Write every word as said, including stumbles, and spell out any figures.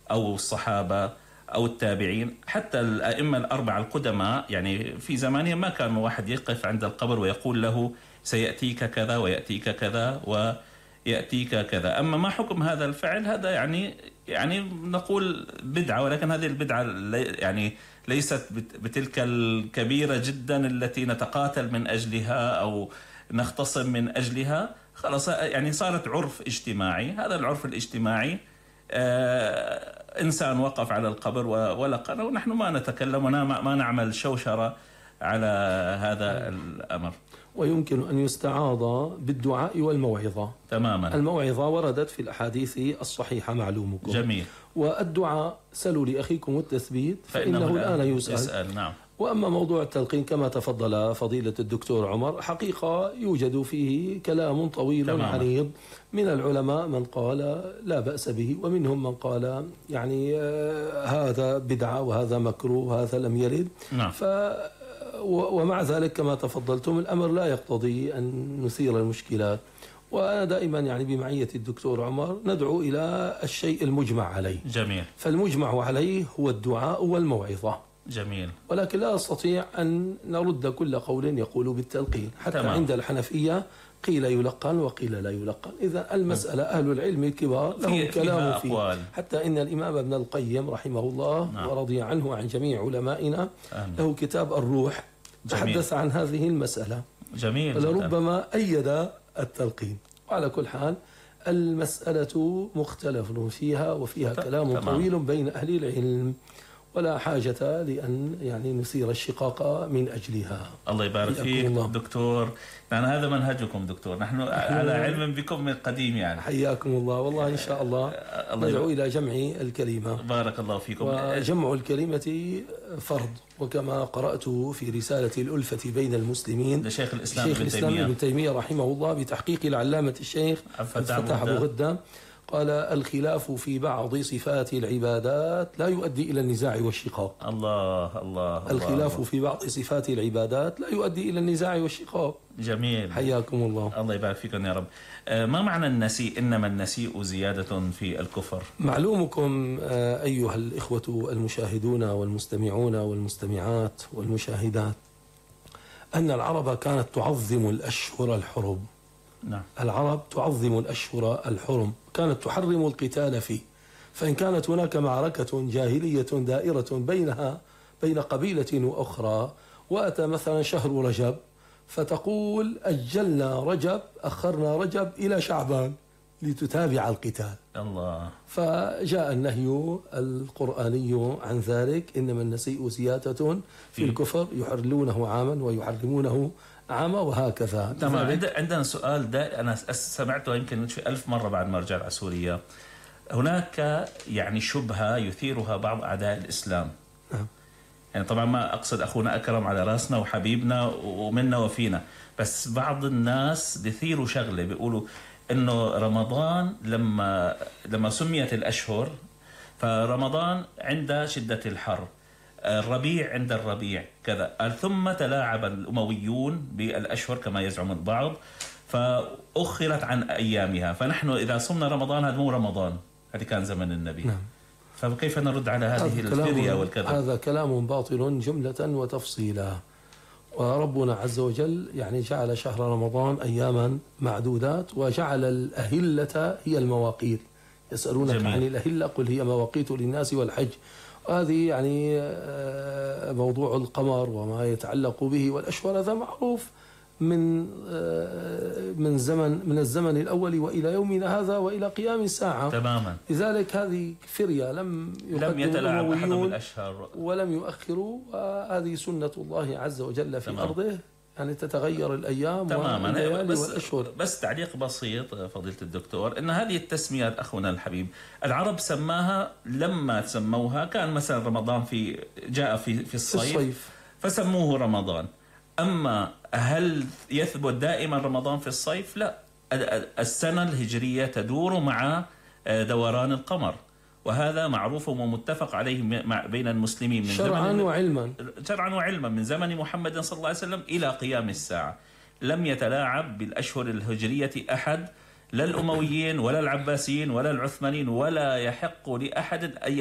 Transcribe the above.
أو الصحابة أو التابعين، حتى الأئمة الأربعة القدماء يعني في زمانهم ما كان واحد يقف عند القبر ويقول له سيأتيك كذا ويأتيك كذا ويأتيك كذا. أما ما حكم هذا الفعل؟ هذا يعني يعني نقول بدعة، ولكن هذه البدعة يعني ليست بتلك الكبيرة جدا التي نتقاتل من أجلها أو نختصم من أجلها. خلاص يعني صارت عرف اجتماعي. هذا العرف الاجتماعي آه إنسان وقف على القبر ولقنا، ونحن ما نتكلم وما نعمل شوشرة على هذا الأمر. ويمكن أن يستعاض بالدعاء والموعظة. تماما. الموعظة وردت في الأحاديث الصحيحة معلومكم. جميل. والدعاء سلوا لأخيكم التثبيت فإنه, فإنه الآن يسأل. يسأل. نعم. وأما موضوع التلقين كما تفضل فضيلة الدكتور عمر، حقيقة يوجد فيه كلام طويل عريض من العلماء، من قال لا بأس به، ومنهم من قال يعني آه هذا بدعة وهذا مكروه وهذا لم يرد. نعم. ف ومع ذلك كما تفضلتم الأمر لا يقتضي أن نثير المشكلات. وأنا دائما يعني بمعية الدكتور عمر ندعو إلى الشيء المجمع عليه. جميل. فالمجمع عليه هو الدعاء والموعظة. جميل. ولكن لا أستطيع أن نرد كل قول يقول بالتلقين، حتى تمام. عند الحنفية قيل يلقن وقيل لا يلقن. إذا المسألة أهل العلم الكبار لهم كلام فيه. حتى إن الإمام ابن القيم رحمه الله نعم. ورضي عنه وعن جميع علمائنا آمين. له كتاب الروح تحدث عن هذه المسألة. جميل. فلربما أيد التلقين. وعلى كل حال المسألة مختلف فيها وفيها كلام تمام. طويل بين أهل العلم، ولا حاجة لأن يعني نثير الشقاق من أجلها. الله يبارك فيك دكتور. يعني هذا منهجكم دكتور، نحن على علم بكم من قديم يعني. حياكم الله. والله إن شاء الله ندعو إلى جمع الكلمة. بارك الله فيكم. وجمع الكلمة فرض، وكما قرأت في رسالة الألفة بين المسلمين لشيخ الإسلام, الشيخ الإسلام ابن تيمية رحمه الله بتحقيق العلامة الشيخ فتح أبو غدة، قال الخلاف في بعض صفات العبادات لا يؤدي إلى النزاع والشقاق. الله الله. الخلاف الله. في بعض صفات العبادات لا يؤدي إلى النزاع والشقاق. جميل. حياكم الله. الله يبارك فيكم يا رب. ما معنى النسيء؟ إنما النسيء زيادة في الكفر. معلومكم أيها الإخوة المشاهدون والمستمعون والمستمعات والمشاهدات أن العرب كانت تعظم الأشهر الحرم. نعم. العرب تعظم الأشهر الحرم، كانت تحرم القتال فيه. فإن كانت هناك معركة جاهلية دائرة بينها بين قبيلة وأخرى، وأتى مثلا شهر رجب، فتقول أجلنا رجب، أخرنا رجب إلى شعبان لتتابع القتال. الله. فجاء النهي القرآني عن ذلك، إنما النسيء زيادة في الكفر، يحلونه عاما ويحرمونه عاما وهكذا. تمام. عندنا سؤال ده أنا سمعته يمكن في ألف مرة بعد ما رجعت على سوريا. هناك يعني شبهة يثيرها بعض أعداء الإسلام. نعم. يعني طبعا ما أقصد أخونا أكرم على راسنا وحبيبنا ومنا وفينا، بس بعض الناس بيثيروا شغلة بيقولوا إنه رمضان لما لما سميت الأشهر، فرمضان عند شدة الحر، الربيع عند الربيع كذا، ثم تلاعب الأمويون بالأشهر كما يزعم البعض فأخرت عن أيامها، فنحن إذا صمنا رمضان هذا مو رمضان، هذا كان زمن النبي. نعم. فكيف نرد على هذه الفرية والكذب؟ هذا كلام باطل جملة وتفصيلا. وربنا عز وجل يعني جعل شهر رمضان أياما معدودات، وجعل الأهلة هي المواقيت. يسألونك جميل. عن الأهلة قل هي مواقيت للناس والحج. هذه يعني موضوع القمر وما يتعلق به والأشهر هذا معروف من من زمن من الزمن الأول وإلى يومنا هذا وإلى قيام الساعة. تماما. لذلك هذه فرية لم لم يتلاعب أحد بالأشهر ولم يؤخروا، وهذه سنة الله عز وجل في تمام. أرضه، يعني تتغير الأيام والليالي والأشهر. بس تعليق بسيط فضيلة الدكتور، إن هذه التسميات أخونا الحبيب العرب سماها لما سموها كان مثلا رمضان في جاء في في الصيف, الصيف. فسموه رمضان. أما هل يثبت دائما رمضان في الصيف؟ لا، السنة الهجرية تدور مع دوران القمر، وهذا معروف ومتفق عليه بين المسلمين من شرعا زمن وعلما شرعا وعلما من زمن محمد صلى الله عليه وسلم إلى قيام الساعة. لم يتلاعب بالأشهر الهجرية أحد، لا الأمويين ولا العباسيين ولا العثمانيين، ولا يحق لأحد أن